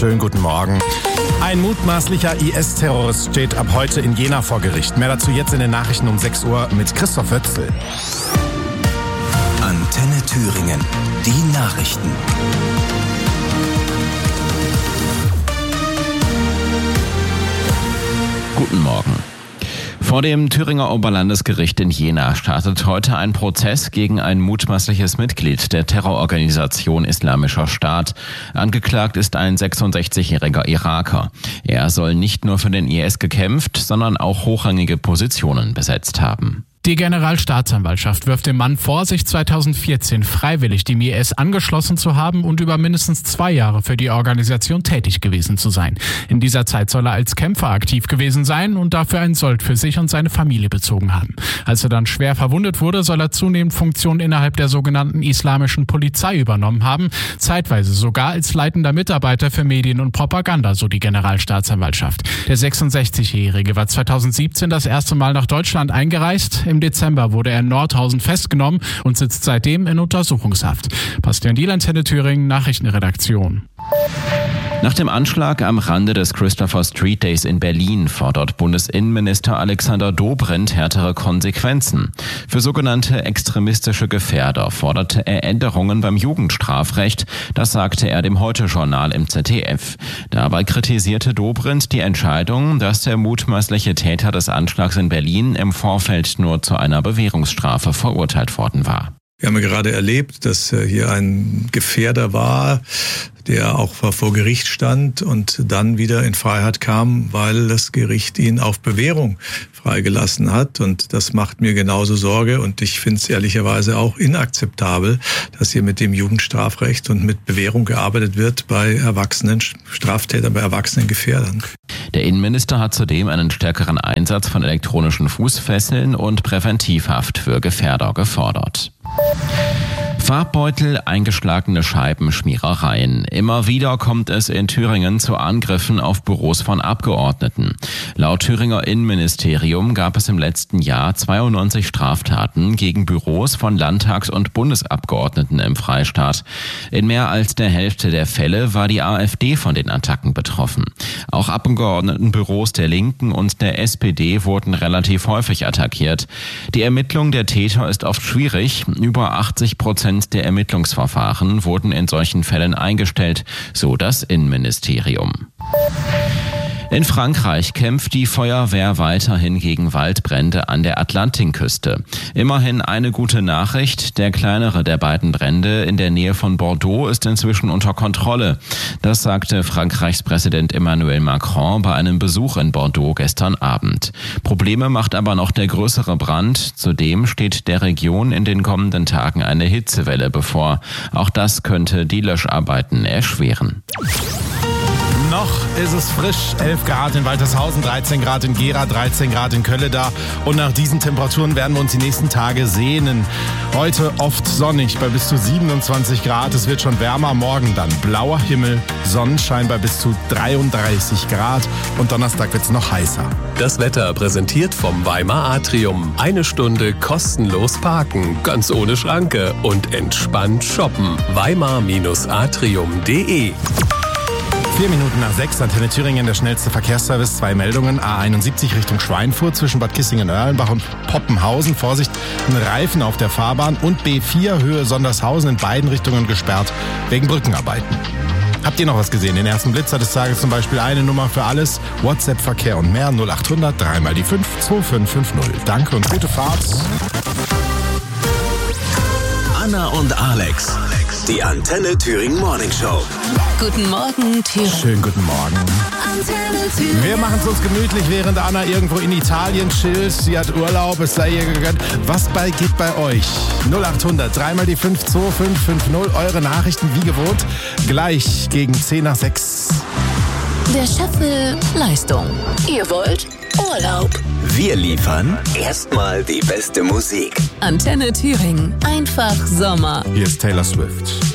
Schönen guten Morgen. Ein mutmaßlicher IS-Terrorist steht ab heute in Jena vor Gericht. Mehr dazu jetzt in den Nachrichten um 6 Uhr mit Christoph Wötzl. Antenne Thüringen, die Nachrichten. Guten Morgen. Vor dem Thüringer Oberlandesgericht in Jena startet heute ein Prozess gegen ein mutmaßliches Mitglied der Terrororganisation Islamischer Staat. Angeklagt ist ein 66-jähriger Iraker. Er soll nicht nur für den IS gekämpft, sondern auch hochrangige Positionen besetzt haben. Die Generalstaatsanwaltschaft wirft dem Mann vor, sich 2014 freiwillig dem IS angeschlossen zu haben und über mindestens 2 Jahre für die Organisation tätig gewesen zu sein. In dieser Zeit soll er als Kämpfer aktiv gewesen sein und dafür ein Sold für sich und seine Familie bezogen haben. Als er dann schwer verwundet wurde, soll er zunehmend Funktionen innerhalb der sogenannten islamischen Polizei übernommen haben, zeitweise sogar als leitender Mitarbeiter für Medien und Propaganda, so die Generalstaatsanwaltschaft. Der 66-Jährige war 2017 das erste Mal nach Deutschland eingereist. Im Dezember wurde er in Nordhausen festgenommen und sitzt seitdem in Untersuchungshaft. Bastian Diel, Antenne Thüringen, Nachrichtenredaktion. Nach dem Anschlag am Rande des Christopher Street Days in Berlin fordert Bundesinnenminister Alexander Dobrindt härtere Konsequenzen. Für sogenannte extremistische Gefährder forderte er Änderungen beim Jugendstrafrecht. Das sagte er dem Heute-Journal im ZDF. Dabei kritisierte Dobrindt die Entscheidung, dass der mutmaßliche Täter des Anschlags in Berlin im Vorfeld nur zu einer Bewährungsstrafe verurteilt worden war. Wir haben ja gerade erlebt, dass hier ein Gefährder war, der auch vor Gericht stand und dann wieder in Freiheit kam, weil das Gericht ihn auf Bewährung freigelassen hat. Und das macht mir genauso Sorge. Und ich finde es ehrlicherweise auch inakzeptabel, dass hier mit dem Jugendstrafrecht und mit Bewährung gearbeitet wird bei erwachsenen Straftätern, bei erwachsenen Gefährdern. Der Innenminister hat zudem einen stärkeren Einsatz von elektronischen Fußfesseln und Präventivhaft für Gefährder gefordert. Farbbeutel, eingeschlagene Scheiben, Schmierereien. Immer wieder kommt es in Thüringen zu Angriffen auf Büros von Abgeordneten. Laut Thüringer Innenministerium gab es im letzten Jahr 92 Straftaten gegen Büros von Landtags- und Bundesabgeordneten im Freistaat. In mehr als der Hälfte der Fälle war die AfD von den Attacken betroffen. Auch Abgeordnetenbüros der Linken und der SPD wurden relativ häufig attackiert. Die Ermittlung der Täter ist oft schwierig. Über 80% der Ermittlungsverfahren wurden in solchen Fällen eingestellt, so das Innenministerium. In Frankreich kämpft die Feuerwehr weiterhin gegen Waldbrände an der Atlantikküste. Immerhin eine gute Nachricht: Der kleinere der beiden Brände in der Nähe von Bordeaux ist inzwischen unter Kontrolle. Das sagte Frankreichs Präsident Emmanuel Macron bei einem Besuch in Bordeaux gestern Abend. Probleme macht aber noch der größere Brand. Zudem steht der Region in den kommenden Tagen eine Hitzewelle bevor. Auch das könnte die Löscharbeiten erschweren. Noch ist es frisch, 11 Grad in Waltershausen, 13 Grad in Gera, 13 Grad in Kölleda. Und nach diesen Temperaturen werden wir uns die nächsten Tage sehnen. Heute oft sonnig bei bis zu 27 Grad. Es wird schon wärmer. Morgen dann blauer Himmel, Sonnenschein bei bis zu 33 Grad. Und Donnerstag wird es noch heißer. Das Wetter präsentiert vom Weimar Atrium. 1 Stunde kostenlos parken, ganz ohne Schranke und entspannt shoppen. Weimar-atrium.de 4 Minuten nach 6, Antenne Thüringen, der schnellste Verkehrsservice. 2 Meldungen. A71 Richtung Schweinfurt zwischen Bad Kissingen-Erlenbach und Poppenhausen. Vorsicht, ein Reifen auf der Fahrbahn. Und B4 Höhe Sondershausen in beiden Richtungen gesperrt wegen Brückenarbeiten. Habt ihr noch was gesehen? Den ersten Blitzer des Tages zum Beispiel eine Nummer für alles. WhatsApp-Verkehr und mehr 0800 3 mal die 5 2550. Danke und gute Fahrt. Anna und Alex, die Antenne Thüringen Morning Show. Guten Morgen, Thüringen. Schönen guten Morgen. Antenne Thüringen. Wir machen es uns gemütlich, während Anna irgendwo in Italien chillt. Sie hat Urlaub, es sei ihr gegönnt. Was geht bei euch? 0800 3 mal die 5 2550. Eure Nachrichten wie gewohnt. Gleich gegen 10 nach 6. Der Chef will Leistung. Ihr wollt Urlaub. Wir liefern erstmal die beste Musik. Antenne Thüringen. Einfach Sommer. Hier ist Taylor Swift.